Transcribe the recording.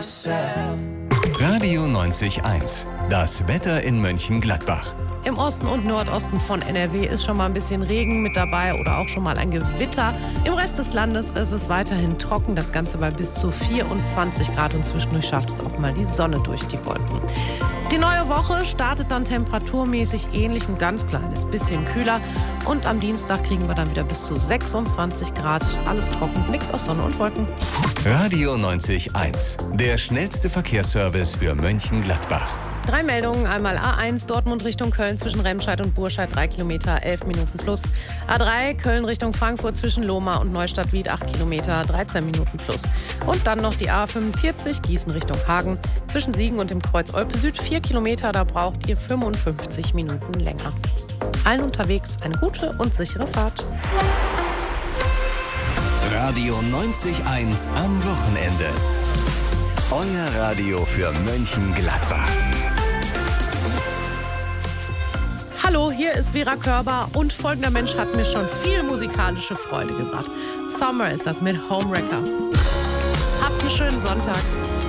Radio 90.1. Das Wetter in Mönchengladbach. Im Osten und Nordosten von NRW ist schon mal ein bisschen Regen mit dabei oder auch schon mal ein Gewitter. Im Rest des Landes ist es weiterhin trocken, das Ganze bei bis zu 24 Grad und zwischendurch schafft es auch mal die Sonne durch die Wolken. Die neue Woche startet dann temperaturmäßig ähnlich, ein ganz kleines bisschen kühler und am Dienstag kriegen wir dann wieder bis zu 26 Grad. Alles trocken, nix aus Sonne und Wolken. Radio 90.1. Der schnellste Verkehrsservice für Mönchengladbach. 3 Meldungen, einmal A1 Dortmund Richtung Köln zwischen Remscheid und Burscheid 3 Kilometer, 11 Minuten plus. A3 Köln Richtung Frankfurt zwischen Lohmar und Neustadt-Wied 8 Kilometer, 13 Minuten plus. Und dann noch die A45 Gießen Richtung Hagen zwischen Siegen und dem Kreuz Olpe Süd 4 Kilometer, da braucht ihr 55 Minuten länger. Allen unterwegs eine gute und sichere Fahrt. Radio 90.1 am Wochenende. Euer Radio für Mönchengladbach. Hallo, hier ist Vera Körber und folgender Mensch hat mir schon viel musikalische Freude gebracht. Summer ist das mit Homewrecker. Habt einen schönen Sonntag.